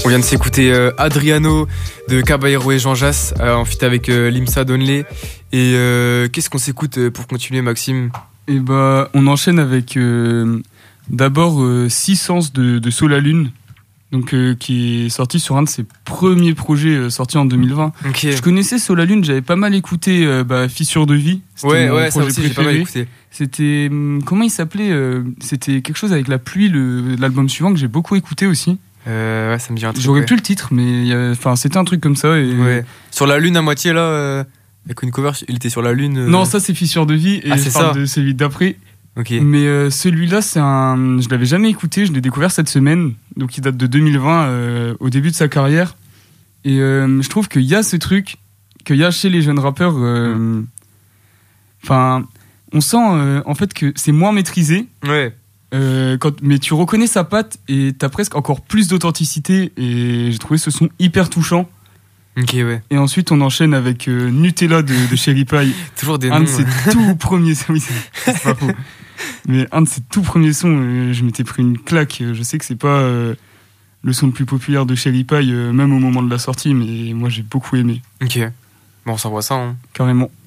On vient de s'écouter Adriano de Caballero et Jean Jass en feat avec Limsa Donley. Et qu'est-ce qu'on s'écoute pour continuer, Maxime? Et on enchaîne avec d'abord Six Sens de Solalune, donc qui est sorti sur un de ses premiers projets sortis en 2020. Okay. Je connaissais Solalune, j'avais pas mal écouté Fissure de vie. C'était mon projet préféré. J'ai pas mal écouté. C'était comment il s'appelait c'était quelque chose avec la pluie, l'album suivant que j'ai beaucoup écouté aussi. Ouais, ça me dit un truc. J'aurais plus le titre, mais c'était un truc comme ça. Et... Ouais. Sur la lune à moitié là, avec une cover, il était sur la lune. Non, ça c'est Fissure de vie et je parle de celui d'après. Okay. Mais celui-là, je l'avais jamais écouté, je l'ai découvert cette semaine, donc il date de 2020, au début de sa carrière. Et je trouve qu'il y a ce truc qu'il y a chez les jeunes rappeurs. On sent en fait que c'est moins maîtrisé. Ouais. Mais tu reconnais sa patte et t'as presque encore plus d'authenticité. Et j'ai trouvé ce son hyper touchant. Ok, ouais. Et ensuite, on enchaîne avec Nutella de Cherry Pie. Toujours des noms. Un de ses tout premiers sons. Oui, c'est pas faux. Mais un de ses tout premiers sons, je m'étais pris une claque. Je sais que c'est pas le son le plus populaire de Cherry Pie, même au moment de la sortie, mais moi j'ai beaucoup aimé. Ok. Bon, on s'envoie ça, hein. Carrément.